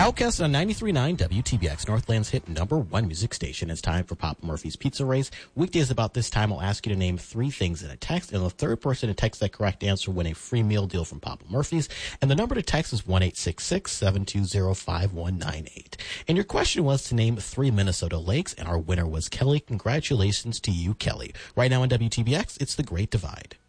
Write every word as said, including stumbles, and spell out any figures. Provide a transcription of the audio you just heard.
Outcast on ninety-three point nine W T B X, Northland's hit number one music station. It's time for Papa Murphy's Pizza Race. Weekdays about this time, I'll ask you to name three things in a text, and the third person to text that correct answer will win a free meal deal from Papa Murphy's. And the number to text is one eight six six, seven two zero, five one nine eight. And your question was to name three Minnesota lakes, and our winner was Kelly. Congratulations to you, Kelly. Right now on W T B X, it's The Great Divide.